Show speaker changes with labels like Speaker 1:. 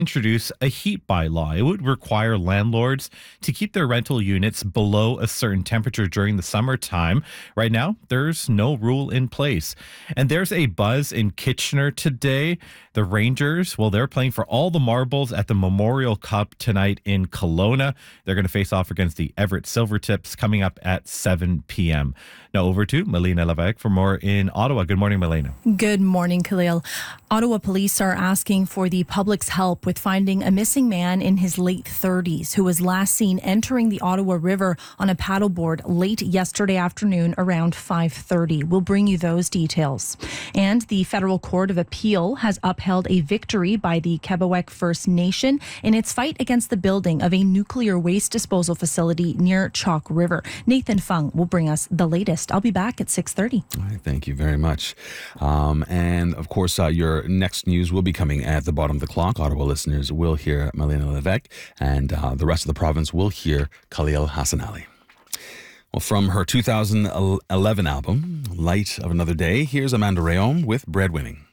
Speaker 1: introduce a heat bylaw. It would require landlords to keep their rental units below a certain temperature during the summertime. Right now, there's no rule in place. And there's a buzz in Kitchener today. The Rangers, well, they're playing for all the marbles at the Memorial Cup tonight in Kelowna. They're going to face off against the Everett Silvertips coming up at 7 p.m. Now over to Melina Levesque for more in Ottawa. Good morning, Melina.
Speaker 2: Good morning, Khalil. Ottawa police are asking for the public's help with finding a missing man in his late 30s who was last seen entering the Ottawa River on a paddleboard late yesterday afternoon around 5:30. We'll bring you those details. And the Federal Court of Appeal has upheld a victory by the Kebewek First Nation in its fight against the building of a nuclear waste disposal facility near Chalk River. Nathan Fung will bring us the latest. I'll be back at 6:30.
Speaker 3: All right, thank you very much. And of course, your next news will be coming at the bottom of the clock. Ottawa listeners will hear Melina Levesque, and the rest of the province will hear Khalil Hassan Ali. Well, from her 2011 album, Light of Another Day, here's Amanda Rayom with Breadwinning.